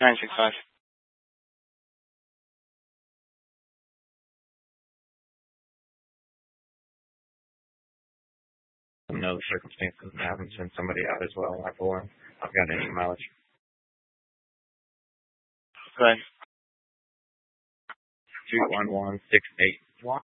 965. No circumstances happen to send somebody out as well. I've got any mileage. Go ahead. 21168.